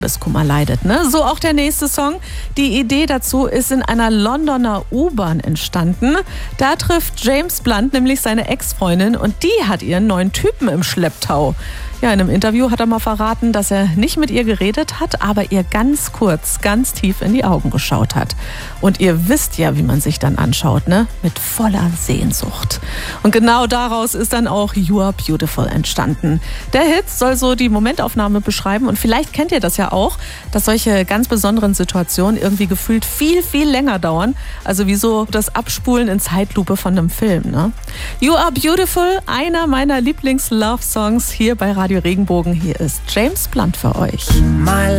Liebeskummer leidet, ne? So auch der nächste Song. Die Idee dazu ist in einer Londoner U-Bahn entstanden. Da trifft James Blunt nämlich seine Ex-Freundin und die hat ihren neuen Typen im Schlepptau. Ja, in einem Interview hat er mal verraten, dass er nicht mit ihr geredet hat, aber ihr ganz kurz, ganz tief in die Augen geschaut hat. Und ihr wisst ja, wie man sich dann anschaut, ne? Mit voller Sehnsucht. Und genau daraus ist dann auch You Are Beautiful entstanden. Der Hit soll so die Momentaufnahme beschreiben und vielleicht kennt ihr das ja auch, dass solche ganz besonderen Situationen irgendwie gefühlt viel, viel länger dauern. Also wie so das Abspulen in Zeitlupe von einem Film, ne? You Are Beautiful, einer meiner Lieblings-Love-Songs hier bei Radio Regenbogen. Hier ist James Blunt für euch.